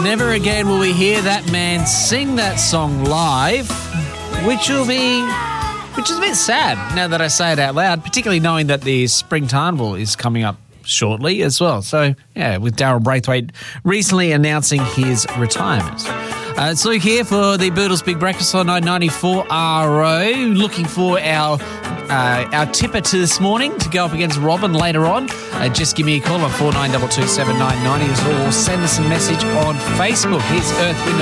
never again will we hear that man sing that song live, which is a bit sad now that I say it out loud, particularly knowing that the Spring Carnival is coming up shortly as well. So, yeah, with Daryl Braithwaite recently announcing his retirement. It's Luke here for the Boodles Big Breakfast on 994 RO. Looking for our tipper to this morning to go up against Robin later on. Just give me a call on 4922 7990 or send us a message on Facebook. Here's Earth, Wind